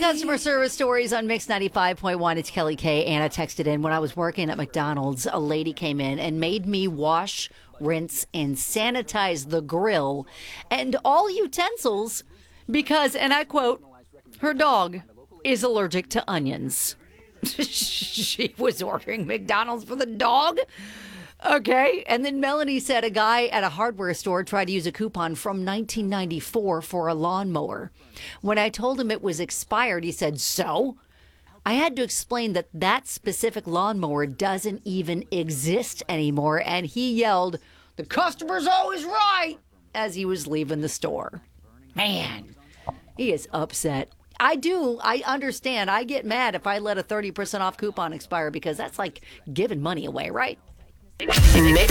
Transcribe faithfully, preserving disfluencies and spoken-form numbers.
customer service stories on Mix ninety-five point one. It's Kelly K. Anna texted in, when I was working at McDonald's, a lady came in and made me wash, rinse, and sanitize the grill and all utensils because, and I quote, her dog is allergic to onions. She was ordering McDonald's for the dog? Okay. And then Melanie said a guy at a hardware store tried to use a coupon from nineteen ninety-four for a lawnmower. When I told him it was expired, he said, so? I had to explain that that specific lawnmower doesn't even exist anymore. And he yelled, the customer's always right, as he was leaving the store. Man, he is upset. I do. I understand. I get mad if I let a thirty percent off coupon expire because that's like giving money away, right? Mix